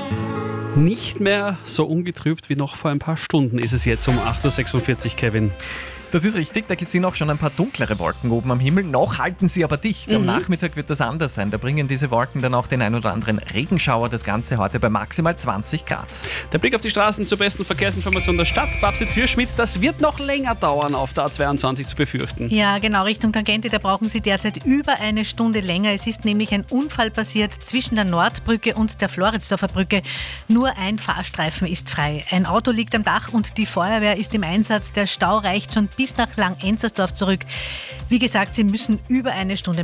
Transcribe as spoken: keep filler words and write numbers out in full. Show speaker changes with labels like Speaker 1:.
Speaker 1: Nicht mehr so ungetrübt wie noch vor ein paar Stunden ist es jetzt um acht Uhr sechsundvierzig, Kevin.
Speaker 2: Das ist richtig, da sind auch schon ein paar dunklere Wolken oben am Himmel. Noch halten sie aber dicht. Am
Speaker 1: Mhm.
Speaker 2: Nachmittag wird das anders sein. Da bringen diese Wolken dann auch den ein oder anderen Regenschauer. Das Ganze heute bei maximal zwanzig Grad.
Speaker 1: Der Blick auf die Straßen zur besten Verkehrsinformation der Stadt. Babsi Türschmidt, das wird noch länger dauern, auf der A zweiundzwanzig zu befürchten.
Speaker 3: Ja, genau, Richtung Tangente, da brauchen Sie derzeit über eine Stunde länger. Es ist nämlich ein Unfall passiert zwischen der Nordbrücke und der Floridsdorfer Brücke. Nur ein Fahrstreifen ist frei. Ein Auto liegt am Dach und die Feuerwehr ist im Einsatz. Der Stau reicht schon bis nach Langenzersdorf zurück. Wie gesagt, Sie müssen über eine Stunde